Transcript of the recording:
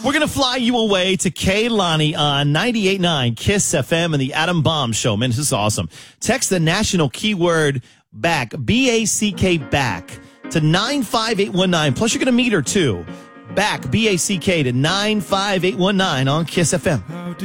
We're going to fly you away to Kaylani on 98.9 KISS FM and the Adam Bomb Show. Man, this is awesome. Text the national keyword back, B-A-C-K back, to 95819. Plus, you're going to meet her, too. Back, B-A-C-K, to 95819 on KISS FM.